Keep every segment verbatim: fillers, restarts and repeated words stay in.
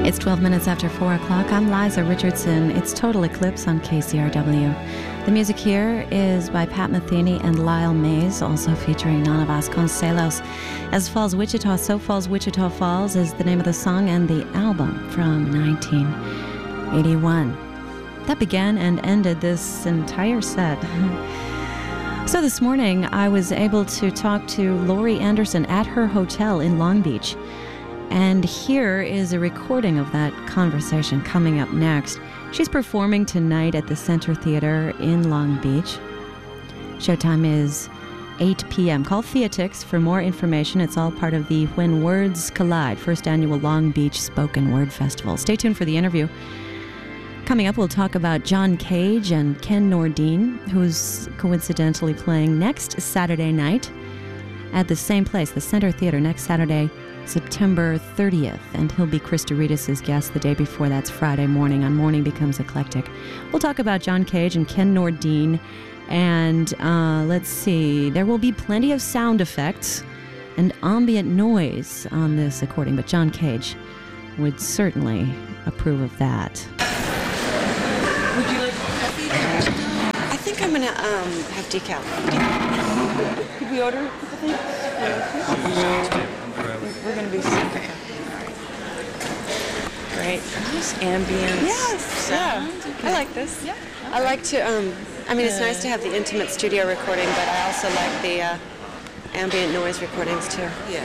It's twelve minutes after four o'clock. I'm Liza Richardson. It's Total Eclipse on K C R W. The music here is by Pat Metheny and Lyle Mays, also featuring Nana Vasconcelos. As Falls Wichita, So Falls Wichita Falls is the name of the song and the album from nineteen eighty-one. That began and ended this entire set. So this morning, I was able to talk to Laurie Anderson at her hotel in Long Beach. And here is a recording of that conversation coming up next. She's performing tonight at the Center Theater in Long Beach. Showtime is eight p.m. Call Theatix for more information. It's all part of the When Words Collide, first annual Long Beach Spoken Word Festival. Stay tuned for the interview. Coming up, we'll talk about John Cage and Ken Nordine, who's coincidentally playing next Saturday night at the same place, the Center Theater, next Saturday, September thirtieth, and he'll be Chris Douridas' guest the day before. That's Friday morning on Morning Becomes Eclectic. We'll talk about John Cage and Ken Nordine, and uh, let's see, there will be plenty of sound effects and ambient noise on this recording, but John Cage would certainly approve of that. Would you like coffee? I think I'm gonna um, have decaf. Could we order something? We're going to be okay. Great. Nice ambient Yes, sound. yeah. Okay. I like this. Yeah. I like to, um, I mean, it's Uh, nice to have the intimate studio recording, but I also like the uh, ambient noise recordings too. Yeah.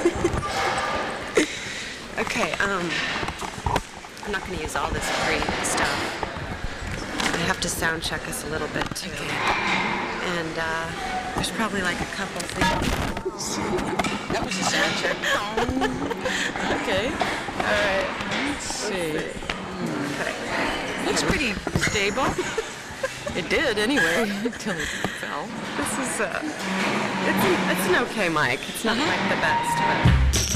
Okay, um, I'm not going to use all this free stuff. I have to sound check us a little bit too. Okay. And uh, there's probably like a couple things. That was a sound check. Okay. All right. Let's see. Okay. Looks pretty stable. It did anyway until it fell. This is, uh, it's an, it's an okay mic. It's not like the best, but...